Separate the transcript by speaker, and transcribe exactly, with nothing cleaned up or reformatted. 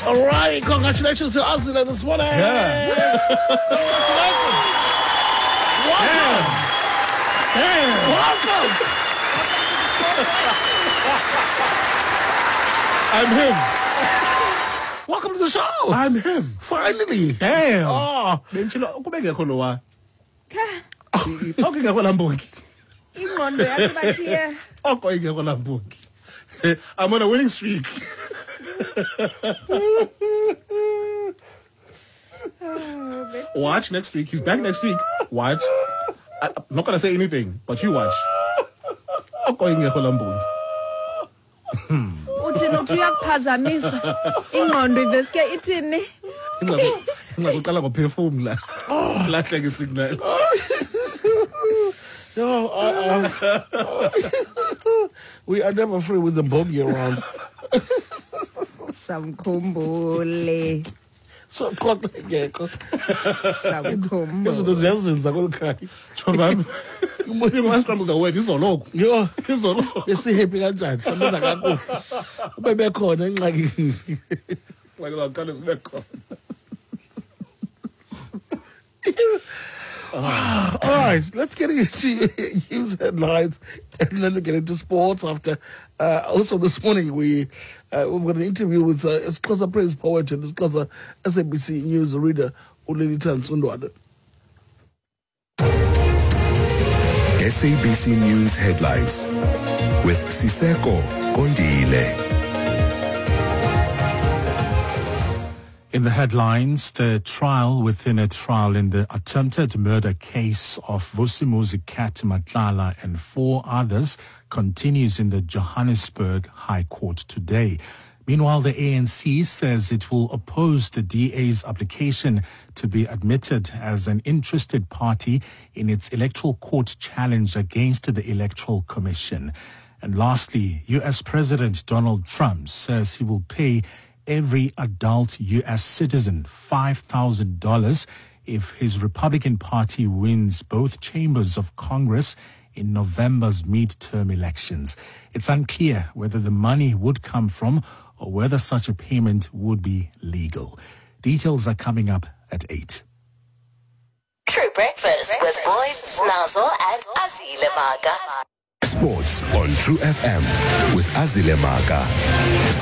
Speaker 1: All right, congratulations to Azile this morning.
Speaker 2: Yeah.
Speaker 1: Congratulations. Welcome.
Speaker 2: Damn.
Speaker 1: Welcome.
Speaker 2: I'm him.
Speaker 1: Welcome to the show.
Speaker 2: I'm him.
Speaker 1: Finally.
Speaker 2: Damn.
Speaker 1: Oh.
Speaker 2: Benchilo ukubengekho lo wa.
Speaker 3: Cha,
Speaker 2: Okay ngekho lambongi.
Speaker 3: ingqondo yakhe bathiye.
Speaker 2: Oko ingekho lambongi. I'm on a winning streak. Watch next week. He's back next week. Watch. I, I'm not gonna say anything, but you watch. Oko ingekho lambongi.
Speaker 3: Uthi nothi uyakuphazamisa. Ingqondo iveske ithini?
Speaker 2: Ngaqala ngophefumula. Lahleke isignal.
Speaker 1: No, uh, uh, we are never free with the bogey around.
Speaker 3: Samkhumbule.
Speaker 1: So kodwa ngekho.
Speaker 3: Samkhumbule.
Speaker 1: Izinto ziyazenza kwelikhaya.
Speaker 2: Chobami. Umoya wasicramble the word izoloko.
Speaker 1: Yo,
Speaker 2: Izoloko.
Speaker 1: besi happy kanjani? Sebenza kakuhle. Ube bekhona enxaki.
Speaker 2: Like ngaqala sibe khona.
Speaker 1: All right, let's get into news headlines and then we get into sports after. Uh, also this morning we, uh, we've got an interview with uh, Xhosa Praise Poet and Xhosa S A B C News reader Ulelita Nsundwada.
Speaker 4: S A B C News headlines with Siseko Kondile.
Speaker 5: In the headlines, the trial within a trial in the attempted murder case of Vusimuzi Kat Matlala and four others continues in the Johannesburg High Court today. Meanwhile, the A N C says it will oppose the D A's application to be admitted as an interested party in its electoral court challenge against the Electoral Commission. And lastly, U S President Donald Trump says he will pay every adult U S citizen five thousand dollars if his Republican Party wins both chambers of Congress in November's midterm elections. It's unclear whether the money would come from or whether such a payment would be legal. Details are coming up at eight.
Speaker 6: True Breakfast with Boys Snazo and Azile Maga.
Speaker 4: Sports on True F M with Azile Maga.